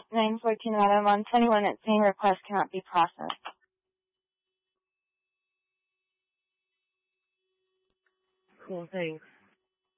914 Madam, on 21 it's saying request cannot be processed. Cool, thanks.